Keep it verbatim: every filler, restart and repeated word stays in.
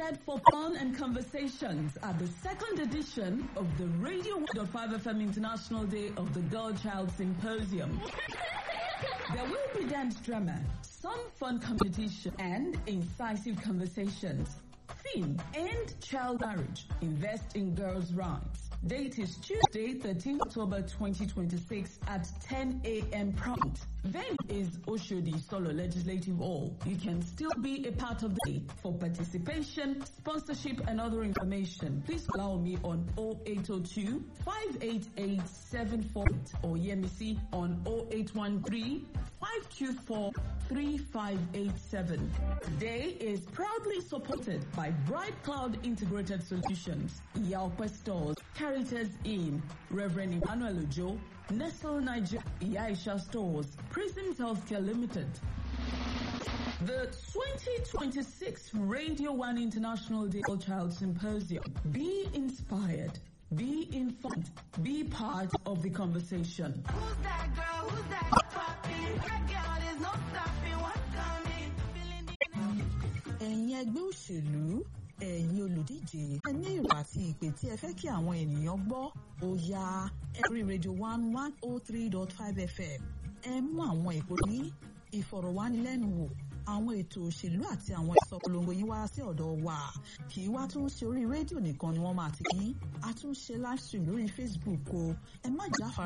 prepared for fun and conversations at the second edition of the Radio one point five F M International Day of the Girl Child Symposium. There will be dance drama, some fun competition, and incisive conversations. Theme: End Child Marriage, Invest in Girls' Rights. Date is Tuesday, thirteenth October twenty twenty-six at ten a m prompt. Venue is Oshodi Solo Legislative Hall. You can still be a part of the day. For participation, sponsorship, and other information, please allow me on oh eight oh two, five eight eight, seven four eight or Yemisi on oh eight one three, five two four, three five eight seven. Today is proudly supported by Bright Cloud Integrated Solutions, Yaupa Stores, Caritas Inn, Reverend Emmanuel Ojo, Nestle Nigeria, Yaisha Stores, Prisons Healthcare Limited. The twenty twenty-six Radio one International Day Girl Child Symposium. Be inspired. Be informed. Be part of the conversation. Who's that girl? Who's that puppy? That girl, there's no stopping what's coming. Ẹ̀yin ẹgbẹ́ òṣèlú, ẹ̀yin olùdíje, ẹ ní ìwà àti ìpè tí ẹ fẹ́ kí àwọn ènìyàn gbọ́. Ó yá, every Radio one one oh three dot five F M. Ẹ mú àwọn ètò ní ìfọ̀rọ̀wánilẹ́nuwò, àwọn ètò òṣèlú àti àwọn ìsọpolongo yín wá sí ọ̀dọ̀ wa. Kì í wá tún ṣe orí rédíò nìkan ni wọ́n máa ti kí. A tún ṣe live stream lórí Facebook o. Ẹ má jáfara.